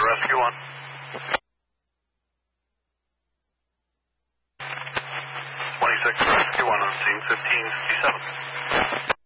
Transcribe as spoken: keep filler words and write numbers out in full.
Rescue one. twenty-six Rescue one on scene fifteen fifty-seven.